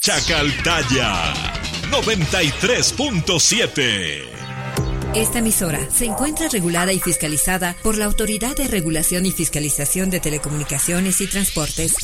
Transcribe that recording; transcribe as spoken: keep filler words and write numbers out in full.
Chacaltaya noventa y tres punto siete. Esta emisora se encuentra regulada y fiscalizada por la Autoridad de Regulación y Fiscalización de Telecomunicaciones y Transportes.